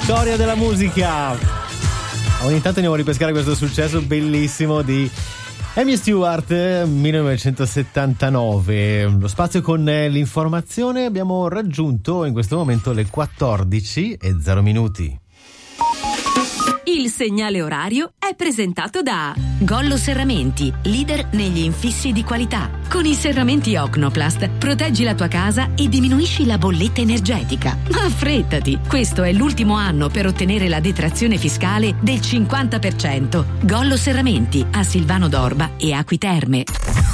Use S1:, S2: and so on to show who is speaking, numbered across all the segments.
S1: Storia della musica. Ogni tanto andiamo a ripescare questo successo bellissimo di Amy Stewart, 1979. Lo spazio con l'informazione. Abbiamo raggiunto in questo momento le 14:0.
S2: Il segnale orario è presentato da Gollo Serramenti, leader negli infissi di qualità. Con i serramenti Ocnoplast proteggi la tua casa e diminuisci la bolletta energetica. Ma affrettati, questo è l'ultimo anno per ottenere la detrazione fiscale del 50%. Gollo Serramenti a Silvano d'Orba e Acqui Terme.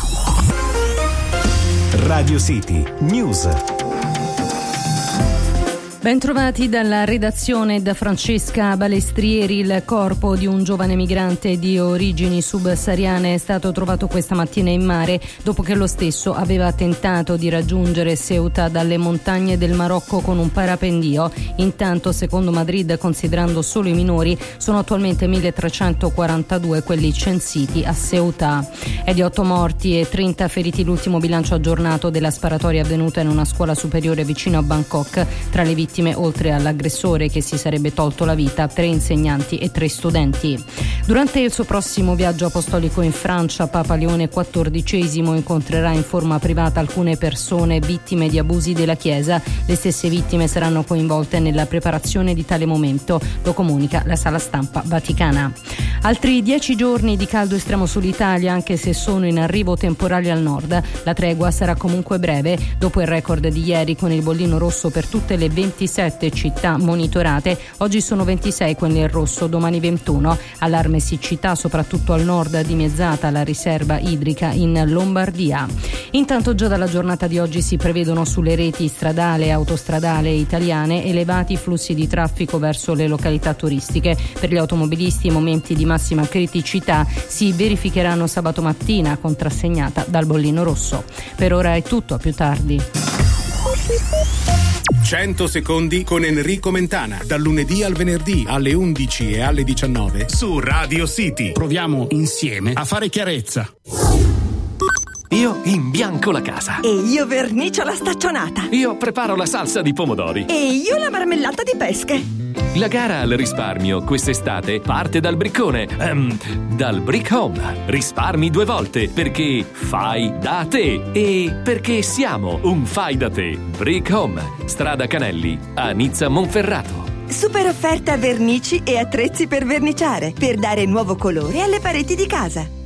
S3: Radio City News.
S4: Bentrovati dalla redazione da Francesca Balestrieri. Il corpo di un giovane migrante di origini subsahariane è stato trovato questa mattina in mare dopo che lo stesso aveva tentato di raggiungere Ceuta dalle montagne del Marocco con un parapendio. Intanto, secondo Madrid, considerando solo i minori, sono attualmente 1342 quelli censiti a Ceuta. È di 8 morti e 30 feriti l'ultimo bilancio aggiornato della sparatoria avvenuta in una scuola superiore vicino a Bangkok. Tra le vittime, oltre all'aggressore che si sarebbe tolto la vita, 3 insegnanti e 3 studenti. Durante il suo prossimo viaggio apostolico in Francia, Papa Leone XIV incontrerà in forma privata alcune persone vittime di abusi della Chiesa. Le stesse vittime saranno coinvolte nella preparazione di tale momento, lo comunica la sala stampa vaticana. Altri 10 giorni di caldo estremo sull'Italia, anche se sono in arrivo temporali al nord. La tregua sarà comunque breve. Dopo il record di ieri con il bollino rosso per tutte le 27 città monitorate, oggi sono 26 quelli in rosso, domani 21. Allarme siccità soprattutto al nord, dimezzata la riserva idrica in Lombardia. Intanto già dalla giornata di oggi si prevedono sulle reti stradale e autostradale italiane elevati flussi di traffico verso le località turistiche. Per gli automobilisti i momenti di massima criticità si verificheranno sabato mattina, contrassegnata dal bollino rosso. Per ora è tutto, a più tardi.
S5: 100 secondi con Enrico Mentana, dal lunedì al venerdì alle 11 e alle 19 su Radio City.
S6: Proviamo insieme a fare chiarezza.
S7: Io imbianco la casa.
S8: E io vernicio la staccionata.
S7: Io preparo la salsa di pomodori.
S8: E io la marmellata di pesche.
S7: La gara al risparmio quest'estate parte dal briccone, dal Brick Home. Risparmi 2 volte perché fai da te e perché siamo un fai da te. Brick Home, strada Canelli, a Nizza Monferrato.
S8: Super offerta vernici e attrezzi per verniciare, per dare nuovo colore alle pareti di casa.